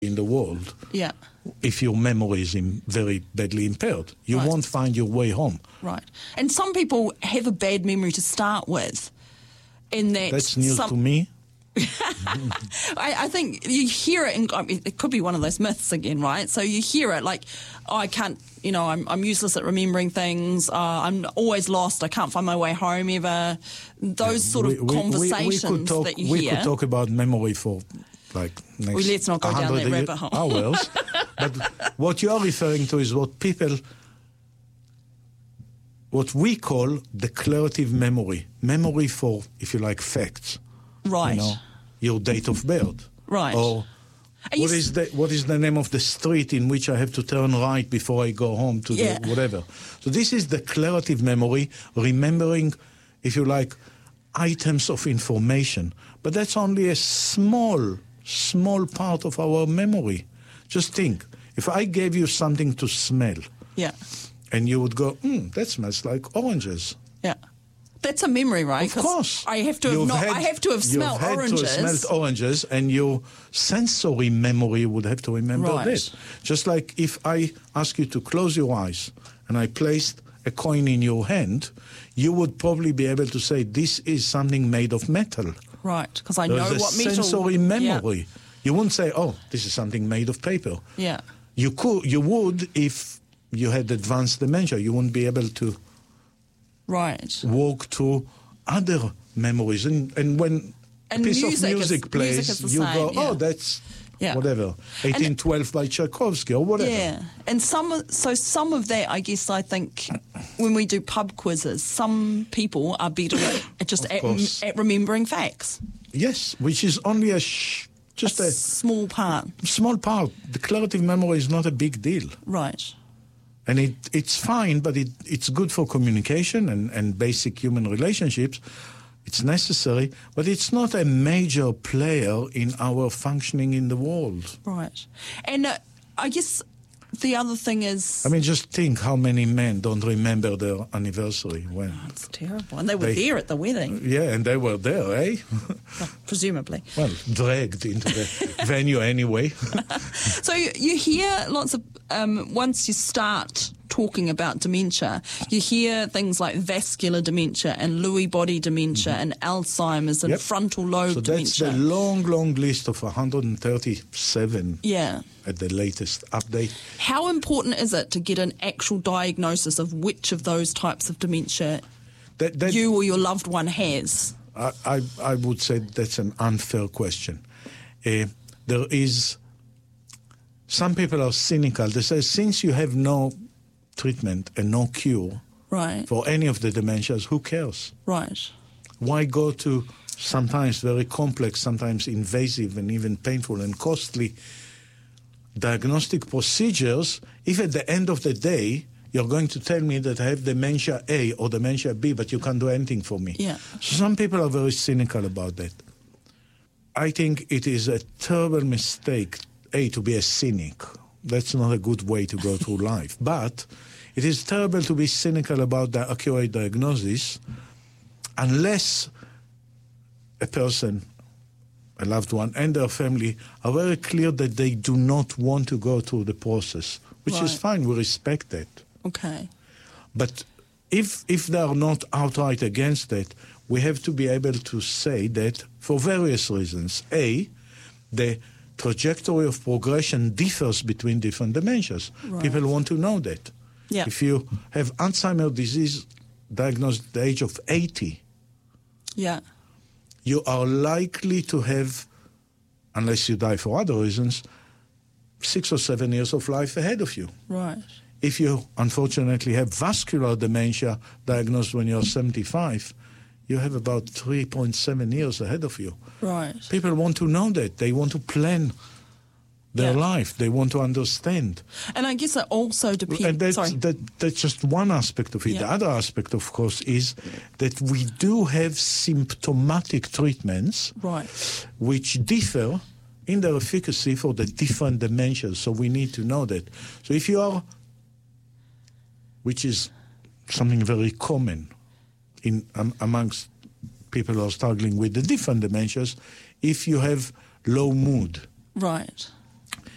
in the world. Yeah. If your memory is very badly impaired, you won't find your way home. Right. And some people have a bad memory to start with. And that's news to me. I think you hear it, and it could be one of those myths again, right? So you hear it like, oh, I can't, I'm useless at remembering things. I'm always lost. I can't find my way home ever. Those sort of conversations that you hear. We could talk about memory for next let's not go down that rabbit hole. Hours. But what you are referring to is what we call declarative memory. Memory for, if you like, facts. Right. Your date of birth. Right. Or what is the name of the street in which I have to turn right before I go home to the whatever. So this is declarative memory, remembering, if you like, items of information. But that's only a small part of our memory. Just think, if I gave you something to smell, and you would go, that smells like oranges. Yeah. That's a memory, right? Of course. I have to have smelled oranges. You have to smell oranges, and your sensory memory would have to remember that. Just like if I ask you to close your eyes and I placed a coin in your hand, you would probably be able to say, this is something made of metal. Right, because I know what metal. Sensory memory. Yeah. You wouldn't say, oh, this is something made of paper. Yeah. You would if you had advanced dementia. You wouldn't be able to walk to other memories. And when a piece of music plays, you go, oh, that's whatever, 1812 by Tchaikovsky or whatever. Yeah, and some of that, I guess, I think, when we do pub quizzes, some people are better at remembering facts. Yes, which is only a small part. Small part. Declarative memory is not a big deal. Right. And it's fine, but it's good for communication and basic human relationships. It's necessary, but it's not a major player in our functioning in the world. Right. And I guess the other thing is... I mean, just think how many men don't remember their anniversary. When it's terrible. And they were there at the wedding. Yeah, and they were there, eh? Well, presumably. Well, dragged into the venue anyway. So you hear lots of... once you start talking about dementia, you hear things like vascular dementia and Lewy body dementia and Alzheimer's and frontal lobe dementia. So that's the long list of 137 at the latest update. How important is it to get an actual diagnosis of which of those types of dementia you or your loved one has? I would say that's an unfair question. There is... Some people are cynical. They say, since you have no treatment and no cure for any of the dementias, who cares? Right. Why go to sometimes very complex, sometimes invasive and even painful and costly diagnostic procedures if at the end of the day you're going to tell me that I have dementia A or dementia B, but you can't do anything for me? Yeah. So some people are very cynical about that. I think it is a terrible mistake to be a cynic. That's not a good way to go through life. But it is terrible to be cynical about the accurate diagnosis unless a person, a loved one, and their family are very clear that they do not want to go through the process, which is fine. We respect that. Okay. But if they are not outright against it, we have to be able to say that for various reasons. A, the trajectory of progression differs between different dementias. Right. People want to know that. Yeah. If you have Alzheimer's disease diagnosed at the age of 80, you are likely to have, unless you die for other reasons, 6 or 7 years of life ahead of you. Right. If you, unfortunately, have vascular dementia diagnosed when you're 75, you have about 3.7 years ahead of you. Right. People want to know that. They want to plan their life. They want to understand. And I guess it also depends... That's just one aspect of it. The other aspect, of course, is that we do have symptomatic treatments which differ in their efficacy for the different dementias. So we need to know that. So if you are, which is something very common amongst people who are struggling with the different dementias, if you have low mood,